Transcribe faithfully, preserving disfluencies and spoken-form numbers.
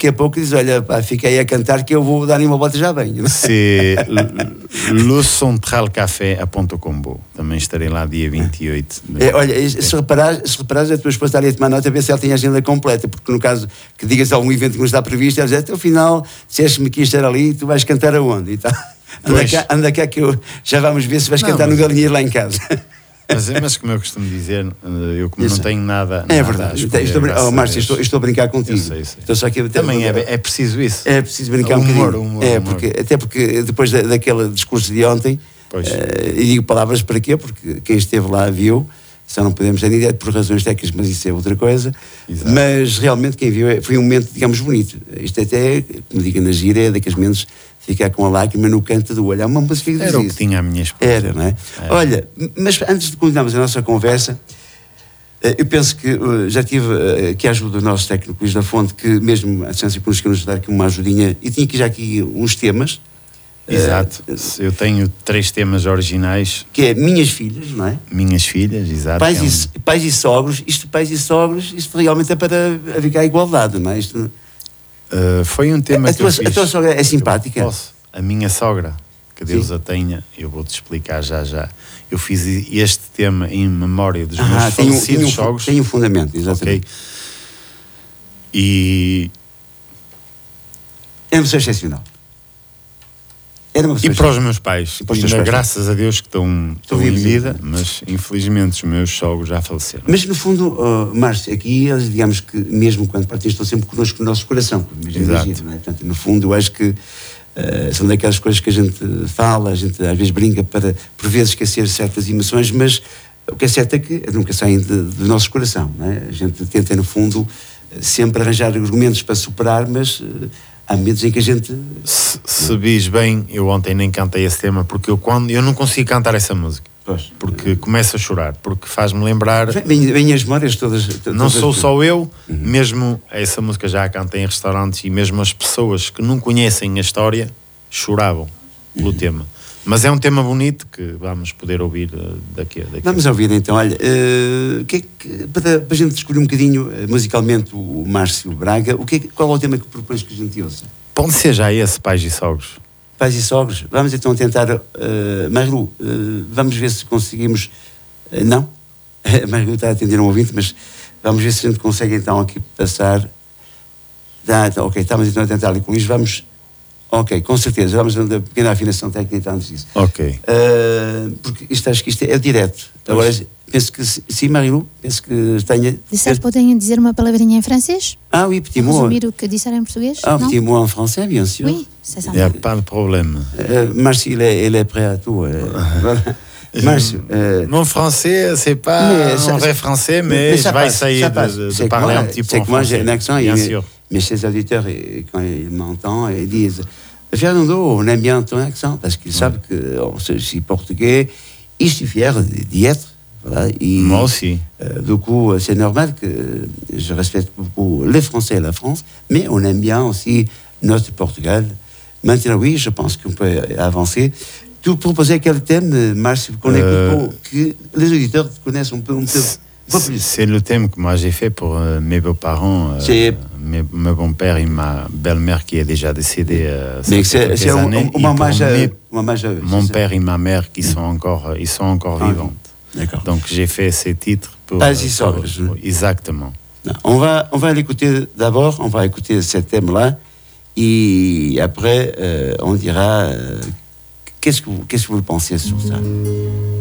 daqui a pouco diz, olha, pá, fica aí a cantar que eu vou dar uma volta já bem. C'est le central café a Ponto Combo. Também estarei lá dia vinte e oito. De... É, olha, se reparares, se reparares, a tua esposa está ali a tomar nota, a ver se ela tem a agenda completa, porque no caso que digas algum evento que não está previsto, ela diz, até o final, disseste-me que isto era ali, tu vais cantar aonde? E tá. anda, cá, anda cá que eu, já vamos ver se vais não, cantar mas... no galinheiro lá em casa. Mas, mas como eu costumo dizer, eu como Isso. não tenho nada, é nada verdade. Escolher, estou, oh, Márcio, estou, estou a brincar contigo. Eu sei, sei. Estou só aqui, também é, é preciso isso. É preciso brincar humor, um bocadinho. Humor, é, humor. Porque, até porque depois da, daquele discurso de ontem, uh, e digo palavras para quê? Porque quem esteve lá viu, só não podemos ter ideia por razões técnicas, mas isso é outra coisa. Exato. Mas realmente quem viu foi um momento, digamos, bonito. Isto até, como digo na gira, é daqueles momentos ficar com a lágrima no canto do olho. Há uma música que diz Era o que isso. tinha a minha esposa. Era, não é? Era. Olha, mas antes de continuarmos a nossa conversa, eu penso que já tive aqui a ajuda do nosso técnico Luís da Fonte, que mesmo a distância que nos quer nos dar aqui uma ajudinha, e tinha aqui já aqui uns temas. Exato. Uh, eu tenho três temas originais. Que é Minhas Filhas, não é? Minhas Filhas, exato. Pais, é um... e, pais e Sogros. Isto, pais e sogros, isto realmente é para haver a igualdade, não é? Isto... Uh, foi um tema a, que tua, eu fiz. A tua sogra é simpática? Posso. A minha sogra, que Deus Sim. a tenha, eu vou-te explicar já já. Eu fiz este tema em memória dos ah, meus tem falecidos um, tem um, sogros. Tem um fundamento, exatamente. Okay. E... É uma pessoa excepcional. Era uma pessoa e para os meus pais, para os ainda pais. Graças a Deus que estão, estão em vida, mas infelizmente os meus sogros já faleceram. Mas no fundo, uh, Márcio, aqui eles, digamos que mesmo quando partem, estão sempre connosco no nosso coração. Exato. Imagina, não é? Portanto, no fundo, eu acho que uh, são daquelas coisas que a gente fala, a gente às vezes brinca para, por vezes, esquecer certas emoções, mas o que é certo é que nunca saem de, do nosso coração, não é? A gente tenta, no fundo, sempre arranjar argumentos para superar, mas... Uh, há momentos em que a gente... Se, se vis bem, eu ontem nem cantei esse tema, porque eu, quando, eu não consigo cantar essa música. Pois. Porque começo a chorar, porque faz-me lembrar... Vêm, vêm as memórias todas... todas não sou as... só eu, uhum. mesmo essa música já a cantei em restaurantes, e mesmo as pessoas que não conhecem a história choravam pelo uhum. tema. Mas é um tema bonito que vamos poder ouvir daqui a daqui. Vamos ouvir então, olha, uh, que é que, para, para a gente descobrir um bocadinho uh, musicalmente o Márcio Braga, o que é, qual é o tema que propões que a gente ouça? Pode ser já esse, Pais e Sogros. Pais e Sogros, vamos então tentar, uh, Marilu, uh, vamos ver se conseguimos, uh, não, Marilu está a atender um ouvinte, mas vamos ver se a gente consegue então aqui passar, ah, tá, ok, estamos então a tentar ali com o Luís, vamos... Ok, com certeza, vamos a uma pequena afinação técnica antes disso. Ok. Uh, porque isto, acho que isto é direto. Agora, penso que, sim, Marilu, penso que tenha... Disseste, podem dizer uma palavrinha em francês? Ah, oui, petit mot. Resumir o que disseram em português? Ah, non? petit mot en français, bien sûr. Oui, c'est ça. Il n'y a pas de problème. Uh, Márcio, ele é, ele é prêt à tout. Uh, voilà. Márcio... Uh, Mon français, c'est pas mais, un vrai français, mais, mais je vais essayer de, de, de parler moi, un petit peu en en moi, français. J'ai un accent, bien et, sûr. Mais chez auditeurs, et, quand ils m'entendent, ils disent... Fernando, on aime bien ton accent, parce qu'ils ouais. savent que on, je suis portugais, et je suis fier d'y être. Voilà, et, moi aussi. Euh, du coup, c'est normal que je respecte beaucoup les Français et la France, mais on aime bien aussi notre Portugal. Maintenant, oui, je pense qu'on peut avancer. Tu proposais quel thème, Márcio, qu'on euh, écoute pour que les auditeurs te connaissent un peu, un peu, un peu plus? C'est le thème que moi j'ai fait pour euh, mes beaux-parents, euh, mes, mon bon-père et ma belle-mère qui est déjà décédée. Euh, Mais c'est, c'est un, un, un hommage à eux. Mon père et ma mère qui mmh. sont encore, ils sont encore ah, vivants. D'accord. Donc j'ai fait ces titres pour... Pas euh, pour, pour exactement. On va, on va l'écouter d'abord, on va écouter ce thème-là, et après euh, on dira euh, qu'est-ce que vous, qu'est-ce que vous pensez sur ça.